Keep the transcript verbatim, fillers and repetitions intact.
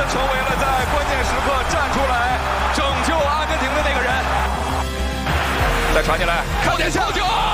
成为了在关键时刻站出来拯救阿根廷的那个人。再传进来，靠点球！